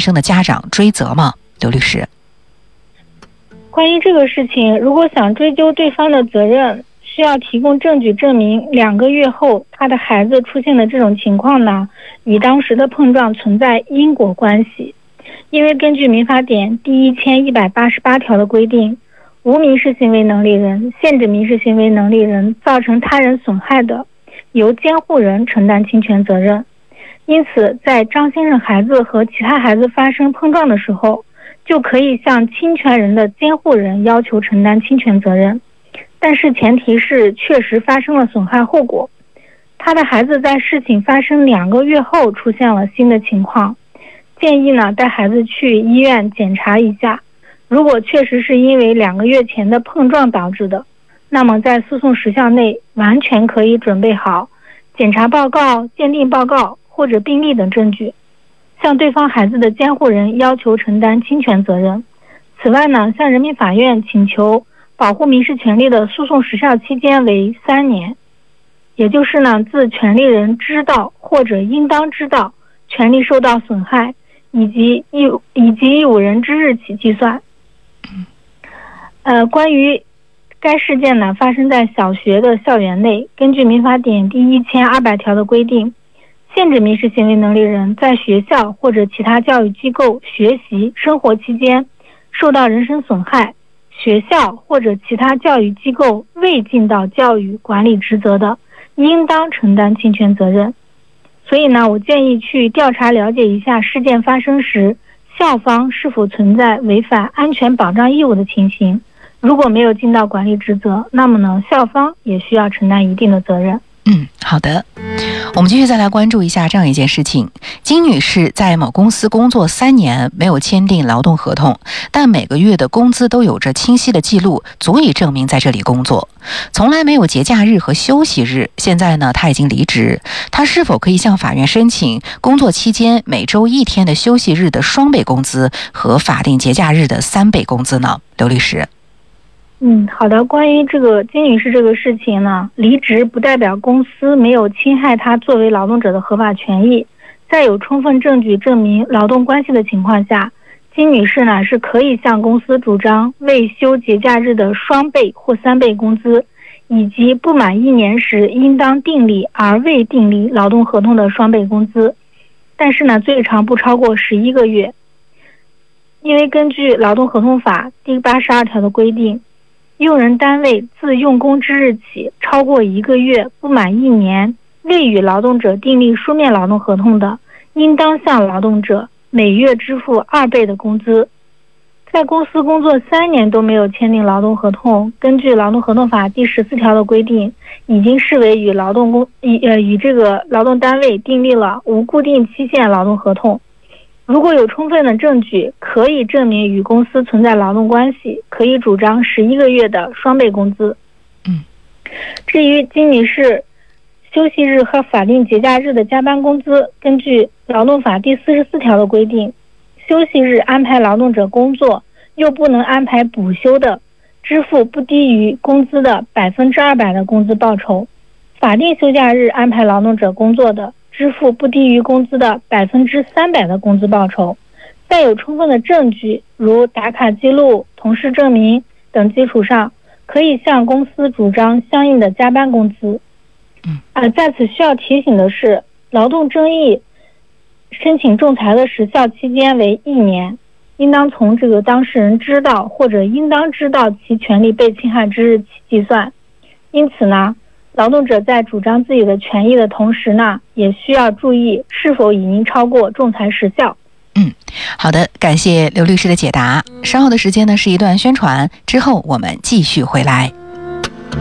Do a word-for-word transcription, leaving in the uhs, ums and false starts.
生的家长追责吗？刘律师。 关于这个事情，如果想追究对方的责任，需要提供证据证明两个月后他的孩子出现的这种情况呢，与当时的碰撞存在因果关系。因为根据民法典第一千一百八十八条的规定，无民事行为能力人、限制民事行为能力人造成他人损害的，由监护人承担侵权责任。因此，在张先生孩子和其他孩子发生碰撞的时候，就可以向侵权人的监护人要求承担侵权责任，但是前提是确实发生了损害后果。他的孩子在事情发生两个月后出现了新的情况，建议呢带孩子去医院检查一下，如果确实是因为两个月前的碰撞导致的，那么在诉讼时效内完全可以准备好检查报告、鉴定报告或者病历等证据，向对方孩子的监护人要求承担侵权责任。此外呢，向人民法院请求保护民事权利的诉讼时效期间为三年，也就是呢自权利人知道或者应当知道权利受到损害以及义以及义务人之日起计算。呃，关于该事件呢发生在小学的校园内，根据民法典第一千二百条的规定，限制民事行为能力人在学校或者其他教育机构学习生活期间受到人身损害，学校或者其他教育机构未尽到教育管理职责的，应当承担侵权责任。所以呢，我建议去调查了解一下事件发生时校方是否存在违反安全保障义务的情形，如果没有尽到管理职责，那么呢校方也需要承担一定的责任。 嗯，好的。我们继续再来关注一下这样一件事情。金女士在某公司工作三年，没有签订劳动合同，但每个月的工资都有着清晰的记录，足以证明在这里工作，从来没有节假日和休息日。现在呢，她已经离职，她是否可以向法院申请工作期间每周一天的休息日的双倍工资和法定节假日的三倍工资呢？刘律师。 嗯，好的。关于这个金女士这个事情呢，离职不代表公司没有侵害她作为劳动者的合法权益。在有充分证据证明劳动关系的情况下，金女士呢是可以向公司主张未休节假日的双倍或三倍工资，以及不满一年时应当订立而未订立劳动合同的双倍工资，但是呢最长不超过十一个月。因为根据劳动合同法第八十二条的规定，用人单位自用工之日起超过一个月不满一年未与劳动者订立书面劳动合同的，应当向劳动者每月支付二倍的工资。在公司工作三年都没有签订劳动合同，根据劳动合同法第十四条的规定，已经视为与劳动工与呃与这个劳动单位订立了无固定期限劳动合同。如果有充分的证据可以证明与公司存在劳动关系，可以主张十一个月的双倍工资。 嗯， 至于金女士休息日和法定节假日的加班工资，根据劳动法第四十四条的规定，休息日安排劳动者工作又不能安排补休的，支付不低于工资的百分之二百的工资报酬；法定休假日安排劳动者工作的，支付不低于工资的百分之三百的工资报酬。在有充分的证据，如打卡记录、同事证明等基础上，可以向公司主张相应的加班工资。呃，在此需要提醒的是，劳动争议申请仲裁的时效期间为一年，应当从这个当事人知道或者应当知道其权利被侵害之日起计算。因此呢，劳动者在主张自己的权益的同时呢，也需要注意是否已经超过仲裁时效。 嗯，好的，感谢刘律师的解答。稍后的时间呢是一段宣传，之后我们继续回来。